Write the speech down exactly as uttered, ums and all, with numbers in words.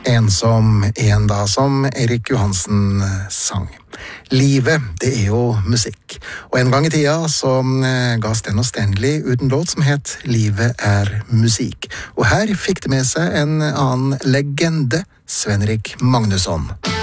Ensom en da, som Erik Johansen sang. Livet, det er jo musikk. Og en gang i tida så ga Sten og Stanley ut en låt som het Livet er musikk. Og her fikk det med seg en annen legende, Sven-Erik Magnusson.